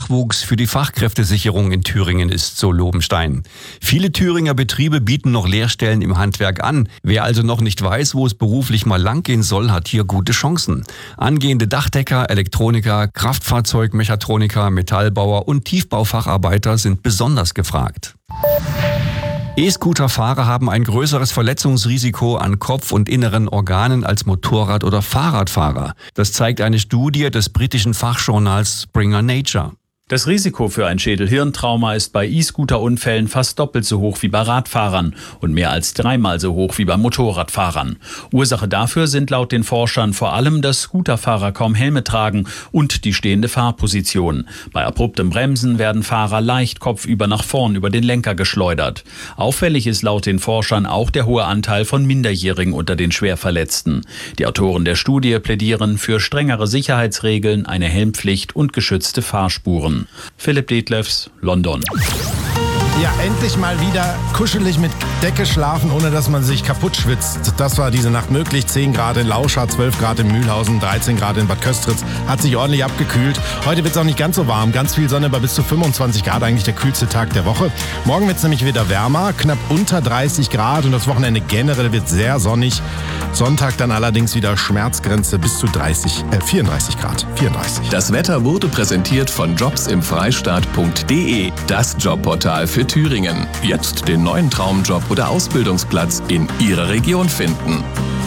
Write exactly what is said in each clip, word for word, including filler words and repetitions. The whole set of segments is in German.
Nachwuchs für die Fachkräftesicherung in Thüringen ist, so Lobenstein. Viele Thüringer Betriebe bieten noch Lehrstellen im Handwerk an. Wer also noch nicht weiß, wo es beruflich mal langgehen soll, hat hier gute Chancen. Angehende Dachdecker, Elektroniker, Kraftfahrzeugmechatroniker, Metallbauer und Tiefbaufacharbeiter sind besonders gefragt. E-Scooter-Fahrer haben ein größeres Verletzungsrisiko an Kopf- und inneren Organen als Motorrad- oder Fahrradfahrer. Das zeigt eine Studie des britischen Fachjournals Springer Nature. Das Risiko für ein Schädel-Hirntrauma ist bei E-Scooter-Unfällen fast doppelt so hoch wie bei Radfahrern und mehr als dreimal so hoch wie bei Motorradfahrern. Ursache dafür sind laut den Forschern vor allem, dass Scooterfahrer kaum Helme tragen und die stehende Fahrposition. Bei abruptem Bremsen werden Fahrer leicht kopfüber nach vorn über den Lenker geschleudert. Auffällig ist laut den Forschern auch der hohe Anteil von Minderjährigen unter den Schwerverletzten. Die Autoren der Studie plädieren für strengere Sicherheitsregeln, eine Helmpflicht und geschützte Fahrspuren. Philipp Detlefs, London. Ja, endlich mal wieder kuschelig mit Decke schlafen, ohne dass man sich kaputt schwitzt. Das war diese Nacht möglich. zehn Grad in Lauscha, zwölf Grad in Mühlhausen, dreizehn Grad in Bad Köstritz. Hat sich ordentlich abgekühlt. Heute wird es auch nicht ganz so warm. Ganz viel Sonne bei bis zu fünfundzwanzig Grad, eigentlich der kühlste Tag der Woche. Morgen wird es nämlich wieder wärmer, knapp unter dreißig Grad. Und das Wochenende generell wird sehr sonnig. Sonntag dann allerdings wieder Schmerzgrenze bis zu dreißig, äh, vierunddreißig Grad. vierunddreißig. Das Wetter wurde präsentiert von jobs im freistaat punkt de, das Jobportal für Thüringen. Jetzt den neuen Traumjob oder Ausbildungsplatz in Ihrer Region finden.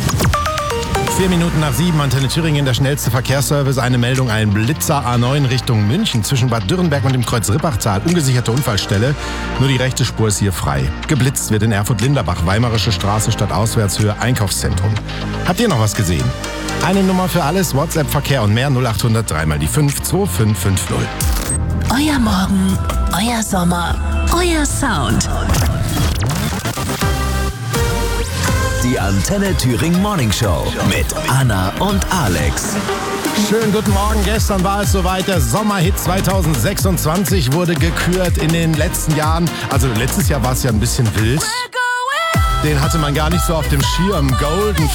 Vier Minuten nach sieben, Antenne Thüringen, der schnellste Verkehrsservice. Eine Meldung, ein Blitzer A neun Richtung München zwischen Bad Dürrenberg und dem Kreuz Rippachtal. Ungesicherte Unfallstelle, nur die rechte Spur ist hier frei. Geblitzt wird in Erfurt-Linderbach, Weimarische Straße, Stadtauswärtshöhe, Einkaufszentrum. Habt ihr noch was gesehen? Eine Nummer für alles, WhatsApp-Verkehr und mehr, null acht null null drei mal die fünf zwei fünf fünf null. Euer Morgen, euer Sommer, euer Sound. Die Antenne Thüringen Morning Show mit Anna und Alex. Schönen guten Morgen. Gestern war es soweit. Der Sommerhit zweitausendsechsundzwanzig wurde gekürt in den letzten Jahren. Also letztes Jahr war es ja ein bisschen wild. Den hatte man gar nicht so auf dem Schirm. Golden